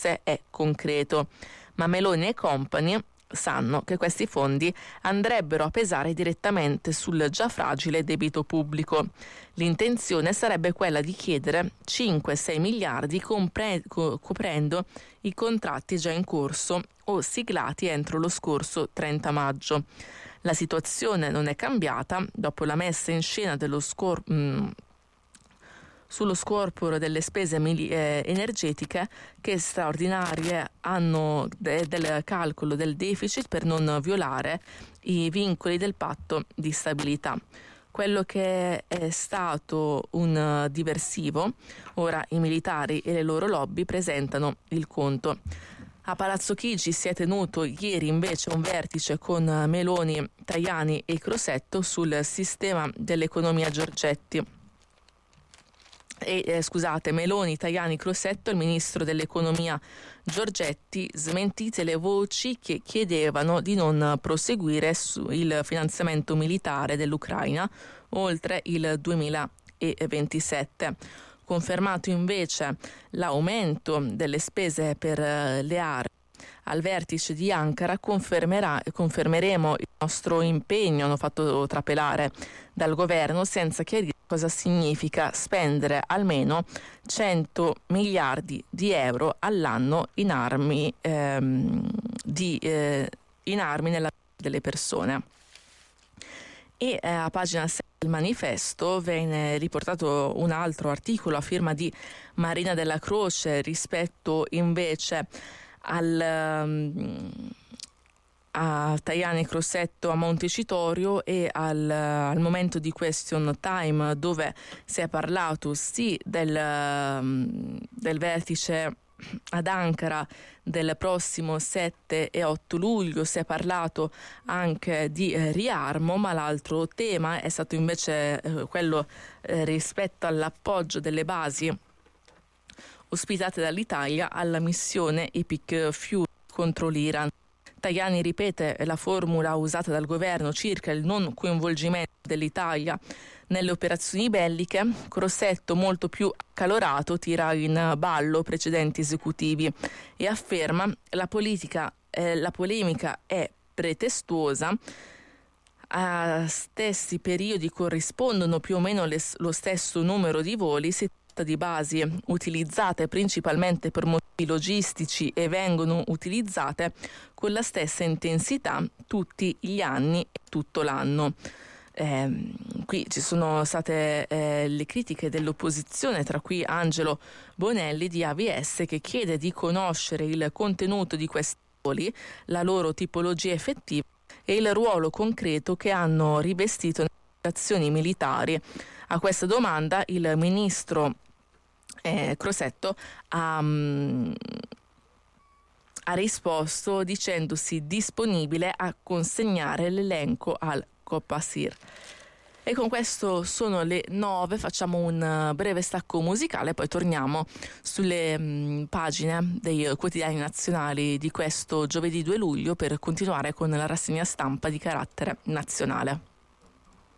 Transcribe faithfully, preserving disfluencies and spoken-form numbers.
sé è concreto, ma Meloni e compagni sanno che questi fondi andrebbero a pesare direttamente sul già fragile debito pubblico. L'intenzione sarebbe quella di chiedere cinque sei miliardi compre- co- coprendo i contratti già in corso o siglati entro lo scorso trenta maggio. La situazione non è cambiata dopo la messa in scena dello scor- mh, sullo scorporo delle spese mili- eh, energetiche che straordinarie hanno de- del calcolo del deficit per non violare i vincoli del patto di stabilità. Quello che è stato un diversivo, ora i militari e le loro lobby presentano il conto. A Palazzo Chigi si è tenuto ieri invece un vertice con Meloni, Tajani e Crosetto sul sistema dell'economia Giorgetti. E, eh, scusate, Meloni, Tajani, Crosetto e il ministro dell'economia Giorgetti smentite le voci che chiedevano di non proseguire sul finanziamento militare dell'Ucraina oltre il duemilaventisette. Confermato invece l'aumento delle spese per le armi. Al vertice di Ankara confermerà, confermeremo il nostro impegno, hanno fatto trapelare dal governo, senza chiarire cosa significa spendere almeno cento miliardi di euro all'anno in armi, ehm, di, eh, in armi nella vita delle persone. E eh, a pagina sei del manifesto viene riportato un altro articolo a firma di Marina Della Croce rispetto invece al, um, a Tajani, Crosetto, a Montecitorio e al, al momento di question time, dove si è parlato sì del, um, del vertice ad Ankara del prossimo sette e otto luglio, si è parlato anche di eh, riarmo, ma l'altro tema è stato invece eh, quello eh, rispetto all'appoggio delle basi ospitate dall'Italia alla missione Epic Fury contro l'Iran. Tajani ripete la formula usata dal governo circa il non coinvolgimento dell'Italia nelle operazioni belliche. Crosetto, molto più accalorato, tira in ballo precedenti esecutivi e afferma la politica, eh, la polemica è pretestuosa. A stessi periodi corrispondono più o meno le, lo stesso numero di voli. Si tratta di basi utilizzate principalmente per motivi logistici e vengono utilizzate con la stessa intensità tutti gli anni e tutto l'anno. Eh, qui ci sono state eh, le critiche dell'opposizione, tra cui Angelo Bonelli di A V S, che chiede di conoscere il contenuto di questi voli, la loro tipologia effettiva e il ruolo concreto che hanno rivestito nelle operazioni militari. A questa domanda il ministro eh, Crosetto ha, um, ha risposto dicendosi disponibile a consegnare l'elenco al Copasir. E con questo sono le nove, facciamo un breve stacco musicale, poi torniamo sulle mh, pagine dei quotidiani nazionali di questo giovedì due luglio per continuare con la rassegna stampa di carattere nazionale.